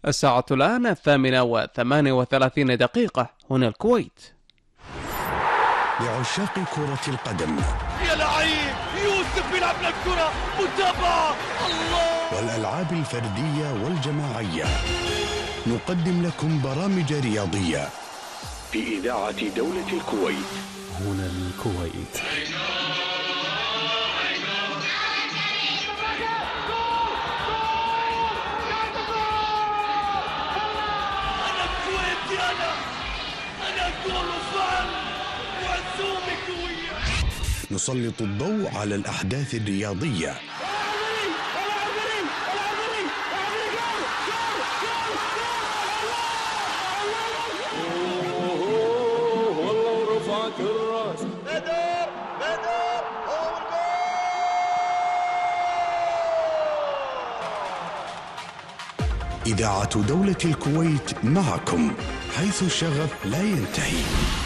الساعة الآن 8:38 هنا الكويت. لعشاق كرة القدم يا لعيب يوسف يلعب الكرة متابعة الله، والألعاب الفردية والجماعية، نقدم لكم برامج رياضية في إذاعة دولة الكويت. هنا الكويت. أنا كويتي، أنا أقول فعل وعزومي كوية. نسلط الضوء على الأحداث الرياضية والله رفعت الراس. بدر إذاعة دولة الكويت معكم حيث الشغف لا ينتهي.